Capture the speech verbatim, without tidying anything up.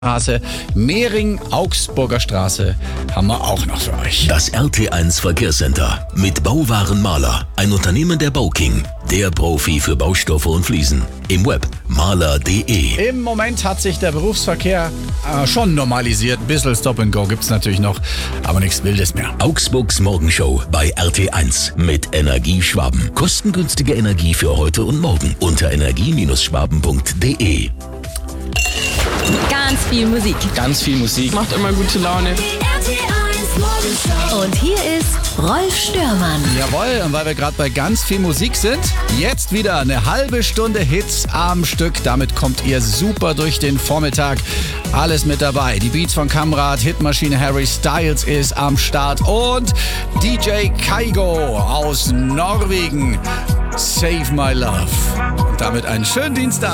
Straße, Mehring, Augsburger Straße haben wir auch noch für euch. Das R T eins Verkehrscenter mit Bauwaren Mahler, ein Unternehmen der Bauking, der Profi für Baustoffe und Fliesen. Im Web mahler punkt de. Im Moment hat sich der Berufsverkehr äh, schon normalisiert. Ein bisschen Stop and Go gibt's natürlich noch, aber nichts Wildes mehr. Augsburgs Morgenshow bei R T eins mit Energie Schwaben. Kostengünstige Energie für heute und morgen unter energie schwaben punkt de. Ganz viel Musik. Ganz viel Musik. Macht immer gute Laune. Und hier ist Rolf Störmann. Jawohl, und weil wir gerade bei ganz viel Musik sind, jetzt wieder eine halbe Stunde Hits am Stück. Damit kommt ihr super durch den Vormittag. Alles mit dabei. Die Beats von Kamrat, Hitmaschine Harry Styles ist am Start und D J Kaigo aus Norwegen. Save My Love. Und damit einen schönen Dienstag.